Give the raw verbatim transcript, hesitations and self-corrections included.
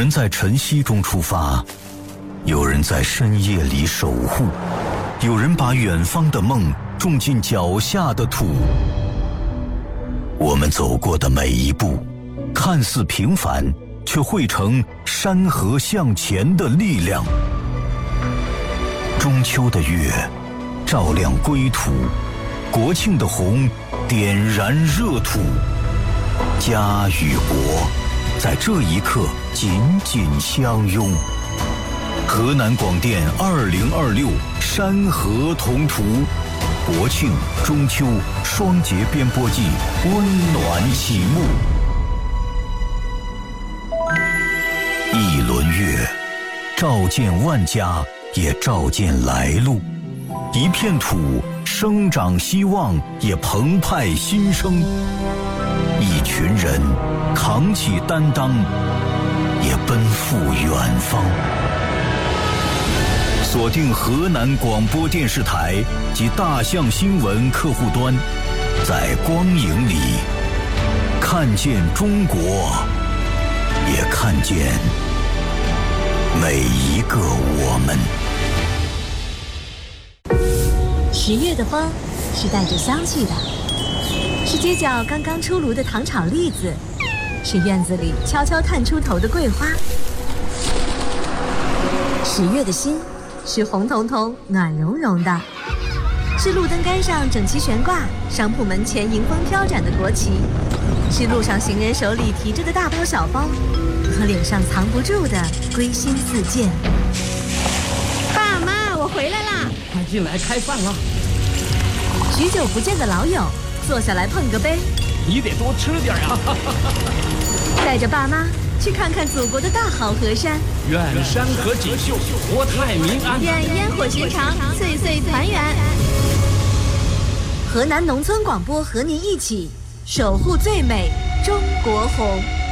人在晨曦中出发，有人在深夜里守护，有人把远方的梦种进脚下的土。我们走过的每一步，看似平凡，却汇成山河向前的力量。中秋的月照亮归途，国庆的红点燃热土，家与国在这一刻紧紧相拥。河南广电二零二六山河同途，国庆、中秋双节编播季温暖启幕。一轮月，照见万家，也照见来路。一片土，生长希望，也澎湃新生。一群人，扛起担当，也奔赴远方。锁定河南广播电视台及大象新闻客户端，在光影里看见中国，也看见每一个我们。 十月的风是带着香气的，是街角刚刚出炉的糖炒栗子，是院子里悄悄探出头的桂花。十月的心是红彤彤暖融融的，是路灯杆上整齐悬挂，商铺门前迎风飘展的国旗，是路上行人手里提着的大包小包，和脸上藏不住的归心似箭。爸妈，我回来啦！ 快进来开饭了。 许久不见的老友，坐下来碰个杯。 你得多吃点啊！ 带着爸妈去看看祖国的大好河山。 愿山河锦绣，国泰民安。 愿烟火寻常，岁岁团圆。河南农村广播和您一起守护最美中国红。